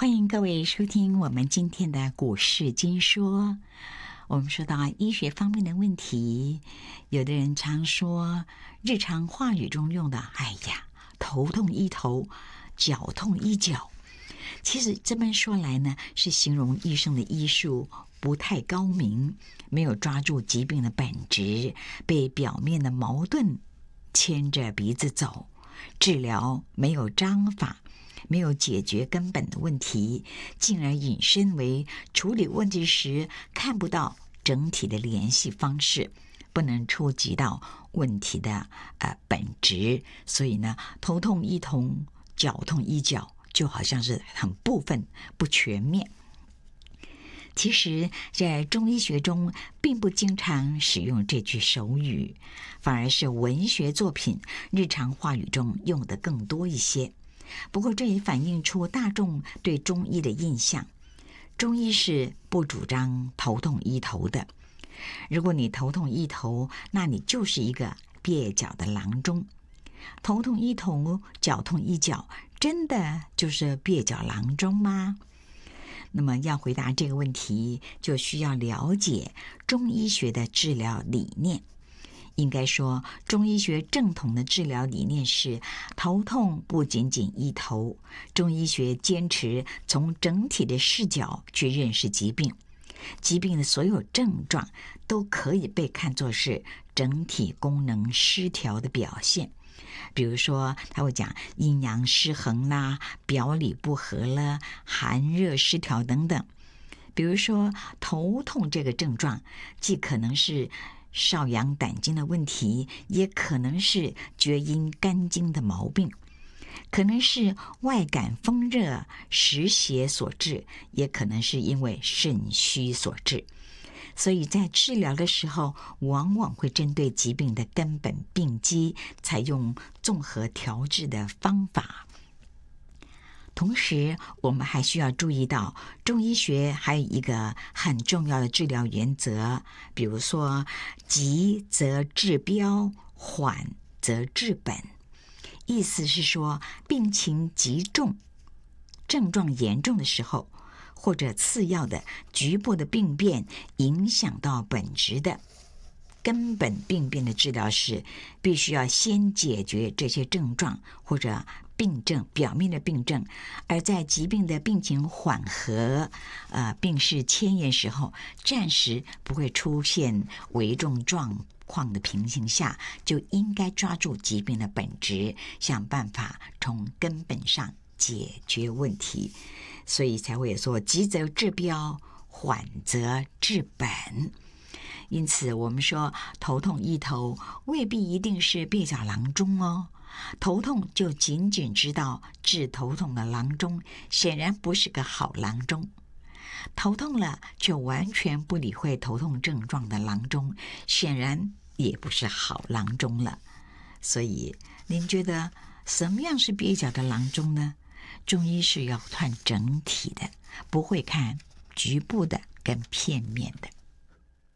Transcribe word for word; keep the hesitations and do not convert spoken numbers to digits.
欢迎各位收听我们今天的股市金说。我们说到医学方面的问题，有的人常说日常话语中用的哎呀，头痛医头，脚痛医脚。其实这么说来呢，是形容医生的医术不太高明，没有抓住疾病的本质，被表面的矛盾牵着鼻子走，治疗没有章法，没有解决根本的问题，进而引申为处理问题时看不到整体的联系方式，不能触及到问题的呃本质。所以呢，头痛医头，脚痛医脚，就好像是很部分不全面。其实在中医学中并不经常使用这句手语，反而是文学作品日常话语中用的更多一些。不过这也反映出大众对中医的印象，中医是不主张头痛医头的。如果你头痛医头，那你就是一个蹩脚的郎中。头痛医头，脚痛医脚，真的就是蹩脚郎中吗？那么要回答这个问题，就需要了解中医学的治疗理念。应该说，中医学正统的治疗理念是头痛不仅仅医头，中医学坚持从整体的视角去认识疾病，疾病的所有症状都可以被看作是整体功能失调的表现。比如说他会讲阴阳失衡啦，表里不和啦，寒热失调等等。比如说头痛这个症状，既可能是少阳胆经的问题，也可能是厥阴肝经的毛病，可能是外感风热湿邪所致，也可能是因为肾虚所致。所以在治疗的时候，往往会针对疾病的根本病机，采用综合调治的方法。同时我们还需要注意到，中医学还有一个很重要的治疗原则，比如说急则治标，缓则治本。意思是说，病情急重，症状严重的时候，或者次要的局部的病变影响到本质的根本病变的治疗时，必须要先解决这些症状或者病症表面的病症，而在疾病的病情缓和、呃病势迁延时候，暂时不会出现危重状况的情形下，就应该抓住疾病的本质，想办法从根本上解决问题。所以才会说急则治标，缓则治本。因此我们说头痛医头未必一定是蹩脚郎中哦，头痛就仅仅知道治头痛的郎中，显然不是个好郎中。头痛了却完全不理会头痛症状的郎中，显然也不是好郎中了。所以您觉得什么样是蹩脚的郎中呢？中医是要看整体的，不会看局部的跟片面的。